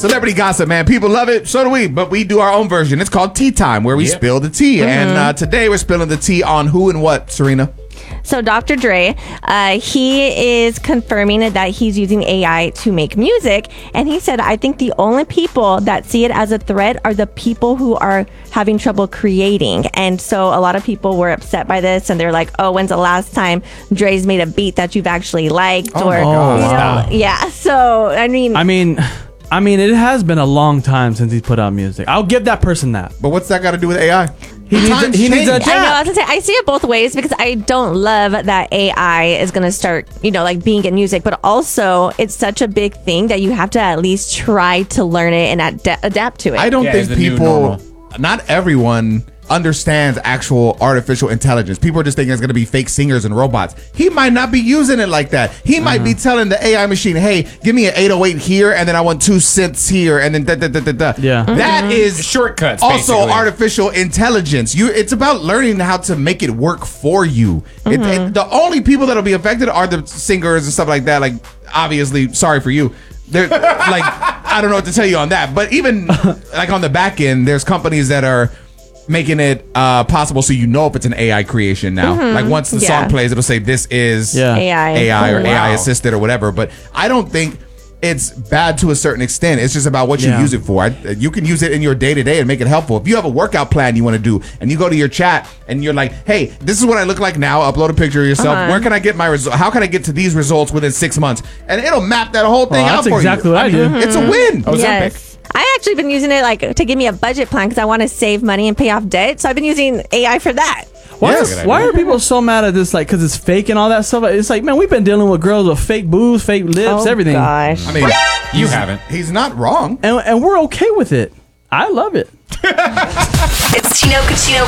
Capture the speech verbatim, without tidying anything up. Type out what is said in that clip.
Celebrity gossip, man. People love it. So do we. But we do our own version. It's called Tea Time, where we yep. spill the tea. Mm-hmm. And uh, today we're spilling the tea on who and what, Serena? So Doctor Dre, uh, he is confirming that he's using A I to make music. And he said, I think the only people that see it as a threat are the people who are having trouble creating. And so a lot of people were upset by this. And they're like, oh, when's the last time Dre's made a beat that you've actually liked? Oh, or, my God. You know, Wow. yeah. So, I mean... I mean... I mean, it has been a long time since he's put out music. I'll give that person that. But what's that got to do with A I? He needs, a, he needs a I know. I was gonna say I see it both ways because I don't love that A I is gonna start, you know, like being in music, but also it's such a big thing that you have to at least try to learn it and ad- adapt to it. I don't Yeah, think it's the new people, normal. not everyone understands actual artificial intelligence. People are just thinking it's going to be fake singers and robots. He might not be using it like that. He mm-hmm. might be telling the A I machine, hey, give me an eight oh eight here, and then I want two cents here, and then da da da da da. Yeah. Mm-hmm. That is shortcuts. Also basically. artificial intelligence. You, it's about learning how to make it work for you. Mm-hmm. It, it, the only people that'll be affected are the singers and stuff like that. Like, obviously, sorry for you. They're like, I don't know what to tell you on that. But even like on the back end, there's companies that are making it uh, possible so you know if it's an A I creation now. Mm-hmm. Like once the yeah. song plays, it'll say this is yeah. A I. A I or Oh, A I wow. assisted or whatever. But I don't think it's bad to a certain extent. It's just about what you Yeah. use it for. I, you can use it in your day to day and make it helpful. If you have a workout plan you want to do and you go to your chat and you're like, hey, this is what I look like now. Upload a picture of yourself. Uh-huh. Where can I get my result? How can I get to these results within six months? And it'll map that whole thing Well, out that's for exactly you. what I do. Mm-hmm. It's a win. Ozempic. Yes. I actually been using it like to give me a budget plan because I want to save money and pay off debt. So I've been using A I for that. Why, Yes. are, why are people so mad at this? Like, because it's fake and all that stuff. It's like, man, we've been dealing with girls with fake boobs, fake lips, Oh, everything, gosh. I mean, You he's- haven't. He's not wrong. and and we're okay with it. I love it. It's Tino Cucino